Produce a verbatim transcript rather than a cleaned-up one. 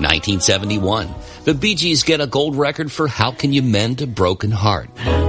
nineteen seventy-one, the Bee Gees get a gold record for How Can You Mend a Broken Heart?